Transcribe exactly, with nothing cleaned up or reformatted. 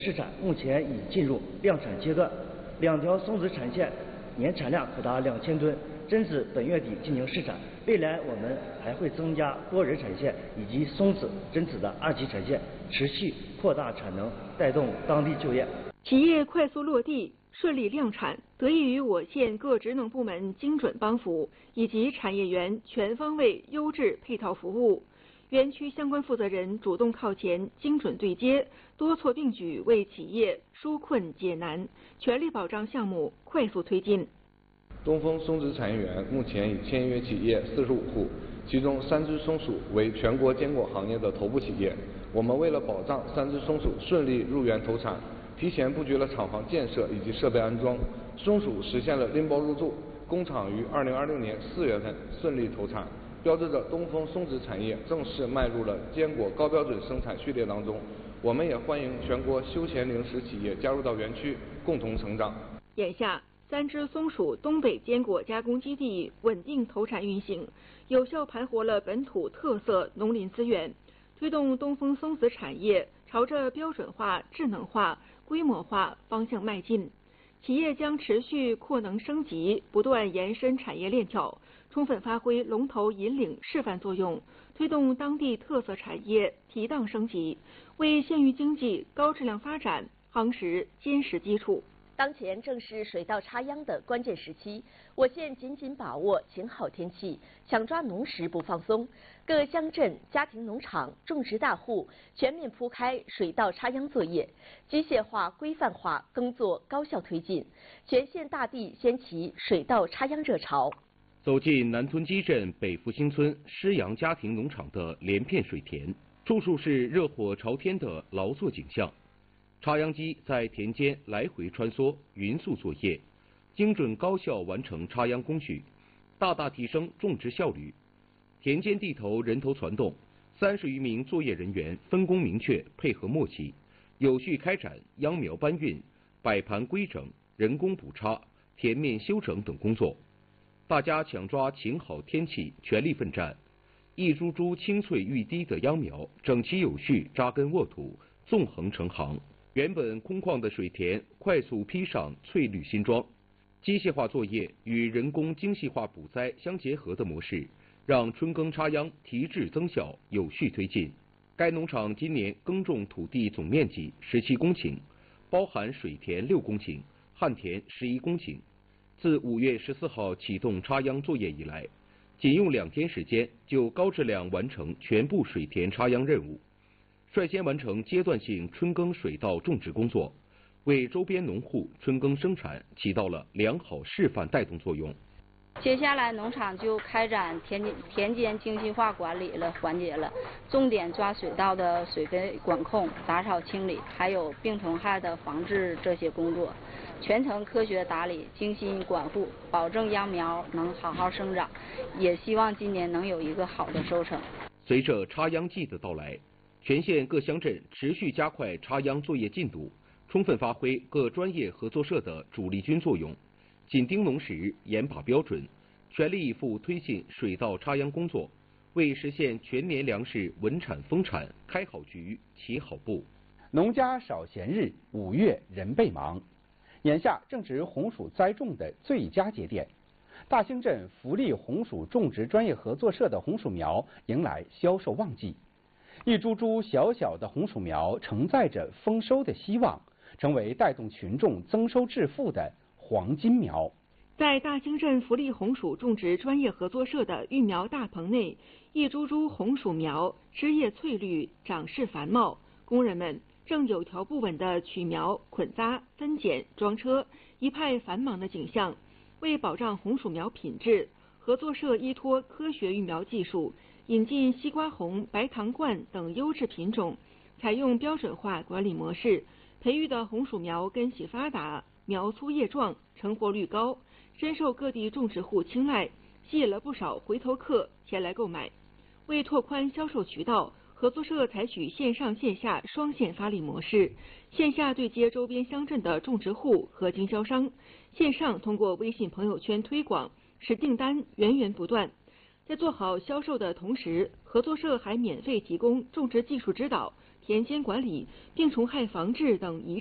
市场目前已进入量产阶段，两条松子产线年产量可达两千吨，榛子本月底进行试产。未来我们还会增加多仁产线以及松子、榛子的二级产线，持续扩大产能，带动当地就业。 企业快速落地、顺利量产，得益于我县各职能部门精准帮扶以及产业园全方位优质配套服务。园区相关负责人主动靠前，精准对接，多措并举，为企业纾困解难，全力保障项目快速推进。 东风松子产业园目前已签约企业四十五户，其中三只松鼠为全国坚果行业的头部企业。我们为了保障三只松鼠顺利入园投产，提前布局了厂房建设以及设备安装，松鼠实现了拎包入住，工厂于二零二六年四月份顺利投产，标志着东风松子产业正式迈入了坚果高标准生产序列当中。我们也欢迎全国休闲零食企业加入到园区，共同成长。 眼下，三只松鼠东北坚果加工基地稳定投产运行，有效盘活了本土特色农林资源，推动东风松子产业朝着标准化、智能化、规模化方向迈进。企业将持续扩能升级，不断延伸产业链条，充分发挥龙头引领示范作用，推动当地特色产业提档升级，为县域经济高质量发展夯实坚实基础。 当前正是水稻插秧的关键时期，我县紧紧把握晴好天气，抢抓农时不放松。各乡镇、家庭农场、种植大户全面铺开水稻插秧作业，机械化、规范化耕作高效推进，全县大地掀起水稻插秧热潮。 走进南屯基镇北复兴村施阳家庭农场的连片水田，处处是热火朝天的劳作景象。插秧机在田间来回穿梭，匀速作业，精准高效完成插秧工序，大大提升种植效率。田间地头人头攒动，三十余名作业人员分工明确，配合默契，有序开展秧苗搬运、摆盘规整、人工补插、田面修整等工作。大家抢抓晴好天气，全力奋战，一株株青翠欲滴的秧苗整齐有序扎根沃土，纵横成行。原本空旷的水田快速披上翠绿新装，机械化作业与人工精细化补栽相结合的模式，让春耕插秧提质增效，有序推进。该农场今年耕种土地总面积十七公顷，包含水田六公顷、旱田十一公顷。自五月十四号启动插秧作业以来，仅用两天时间就高质量完成全部水田插秧任务。率先完成阶段性春耕水稻种植工作，为周边农户春耕生产起到了良好示范带动作用。 接下来农场就开展田田间精细化管理了环节了，重点抓水稻的水肥管控、杂草清理，还有病虫害的防治这些工作，全程科学打理、精心管护，保证秧苗能好好生长。也希望今年能有一个好的收成。 随着插秧季的到来，全县各乡镇持续加快插秧作业进度，充分发挥各专业合作社的主力军作用，紧盯农时，严把标准，全力以赴推进水稻插秧工作，为实现全年粮食稳产丰产开好局、起好步。 农家少闲日，五月人倍忙。眼下正值红薯栽种的最佳节点，大兴镇福利红薯种植专业合作社的红薯苗迎来销售旺季。一株株小小的红薯苗承载着丰收的希望，成为带动群众增收致富的黄金苗。 在大兴镇福利红薯种植专业合作社的育苗大棚内，一株株红薯苗枝叶翠绿，长势繁茂，工人们正有条不紊地取苗、捆扎、分拣、装车，一派繁忙的景象。为保障红薯苗品质，合作社依托科学育苗技术，引进西瓜红、白糖冠等优质品种，采用标准化管理模式，培育的红薯苗根系发达，苗粗叶壮，成活率高，深受各地种植户青睐，吸引了不少回头客前来购买。为拓宽销售渠道，合作社采取线上线下双线发力模式，线下对接周边乡镇的种植户和经销商，线上通过微信朋友圈推广，使订单源源不断。在做好销售的同时，合作社还免费提供种植技术指导， 田间管理、病虫害防治等一